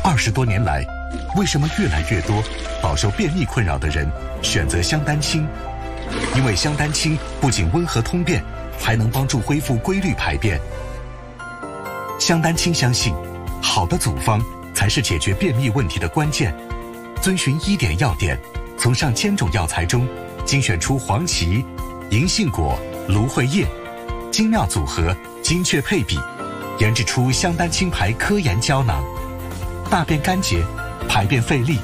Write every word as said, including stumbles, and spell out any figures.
二十多年来，为什么越来越多饱受便秘困扰的人选择香丹清？因为香丹清不仅温和通便，还能帮助恢复规律排便。香丹清相信，好的组方才是解决便秘问题的关键。遵循医典要点，从上千种药材中精选出黄芪、银杏果、芦荟叶，精妙组合，精确配比，研制出香丹清牌科研胶囊。大便干结、排便费力、